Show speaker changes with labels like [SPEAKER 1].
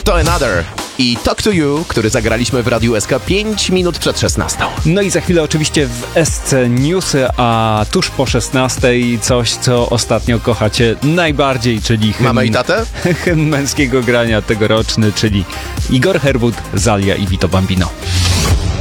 [SPEAKER 1] to Another i Talk to You, który zagraliśmy w Radiu SK 5 minut przed 16.
[SPEAKER 2] No i za chwilę oczywiście w SC Newsy, a tuż po 16 coś, co ostatnio kochacie najbardziej, czyli
[SPEAKER 1] Mamę i tatę?
[SPEAKER 2] hymn męskiego grania tegoroczny, czyli Igor Herbut, Zalia i Vito Bambino.